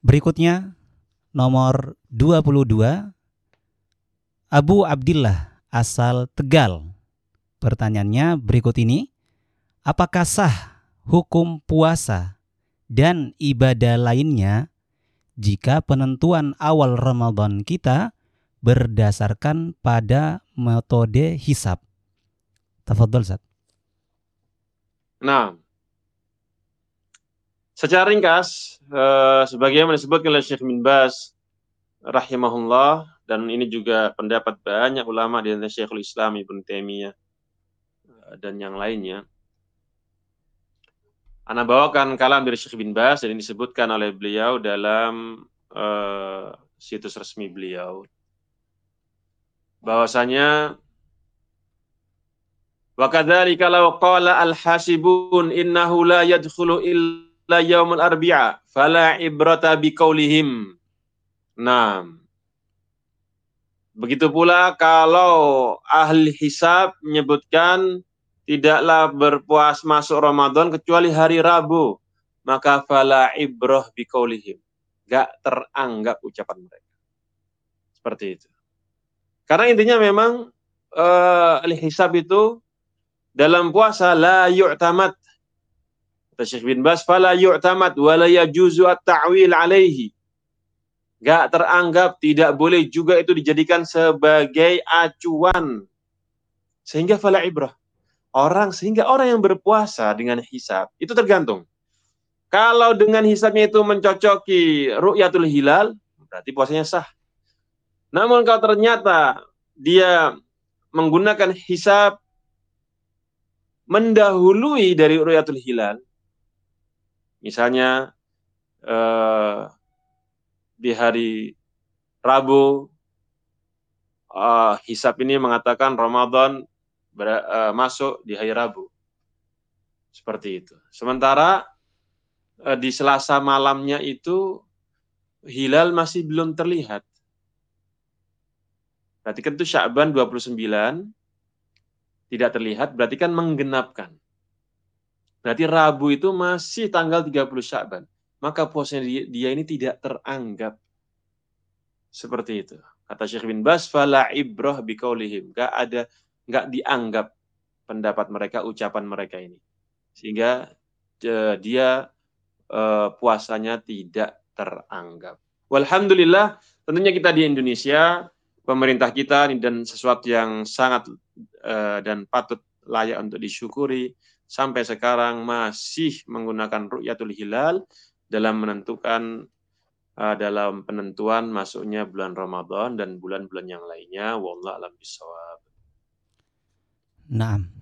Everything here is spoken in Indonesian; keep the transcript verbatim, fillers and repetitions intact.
Berikutnya nomor dua puluh dua, Abu Abdillah asal Tegal. Pertanyaannya berikut ini. Apakah sah hukum puasa dan ibadah lainnya jika penentuan awal Ramadan kita berdasarkan pada metode hisab? Tafadhol, Ustaz. Nah, secara ringkas, eh, sebagaimana disebutkan oleh Syekh bin Baz rahimahullah, dan ini juga pendapat banyak ulama di antara Syekhul Islam Ibnu Taimiyah dan yang lainnya. Ana bawakan kalam dari Syekh bin Baz dan disebutkan oleh beliau dalam uh, situs resmi beliau, bahwasanya wa kadzalika law qala al-hasibun innahu la yadkhulu illa yaumul arbi'a fala ibrata biqaulihim. Nah, begitu pula kalau ahli hisab menyebutkan tidaklah berpuas masuk Ramadan kecuali hari Rabu, maka fala ibrah biqaulihim, enggak teranggap ucapan mereka. Seperti itu. Karena intinya memang uh, ahli hisab itu dalam puasa la yu'tamad. Kata Syekh bin Baz, fala yu'tamad wa la yajuzu at-ta'wil alaihi. Enggak teranggap, tidak boleh juga itu dijadikan sebagai acuan. Sehingga fala ibrah. Orang sehingga orang yang berpuasa dengan hisab itu tergantung. Kalau dengan hisabnya itu mencocoki ru'yatul hilal, berarti puasanya sah. Namun kalau ternyata dia menggunakan hisab mendahului dari ru'yatul hilal, misalnya eh, di hari Rabu eh, hisab ini mengatakan Ramadan ber, eh, masuk di hari Rabu. Seperti itu. Sementara eh, di Selasa malamnya itu hilal masih belum terlihat. Berarti kan itu Sya'ban dua puluh sembilan tidak terlihat, berarti kan menggenapkan. Berarti Rabu itu masih tanggal tiga puluh Sya'ban. Maka puasanya dia, dia ini tidak teranggap. Seperti itu. Kata Syekh bin Baz, fala ibrah biqaulihim. Enggak ada, enggak dianggap pendapat mereka, ucapan mereka ini. Sehingga uh, dia uh, puasanya tidak teranggap. Walhamdulillah, tentunya kita di Indonesia, pemerintah kita dan sesuatu yang sangat uh, dan patut layak untuk disyukuri, sampai sekarang masih menggunakan ru'yatul hilal dalam menentukan uh, dalam penentuan masuknya bulan Ramadan dan bulan-bulan yang lainnya. Wallahu a'lam bishawab. Naam.